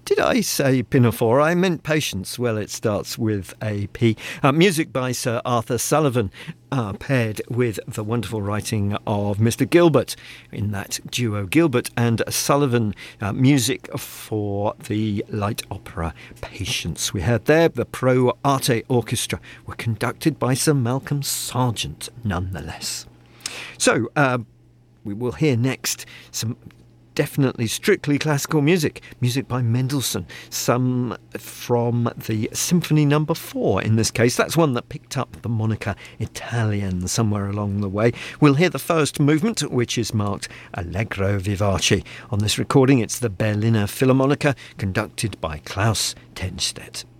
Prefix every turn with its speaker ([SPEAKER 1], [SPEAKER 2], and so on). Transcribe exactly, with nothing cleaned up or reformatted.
[SPEAKER 1] Did I say Pinafore? I meant Patience. Well, it starts with a P. Uh, music by Sir Arthur Sullivan, uh, paired with the wonderful writing of Mister Gilbert in that duo, Gilbert and Sullivan. Uh, music for the light opera Patience. We heard there the Pro Arte Orchestra were conducted by Sir Malcolm Sargent, nonetheless. So, uh, we will hear next some definitely strictly classical music, music by Mendelssohn, some from the Symphony Number Four in this case. That's one that picked up the moniker Italian somewhere along the way. We'll hear the first movement, which is marked Allegro Vivace. On this recording, it's the Berliner Philharmoniker, conducted by Klaus Tennstedt.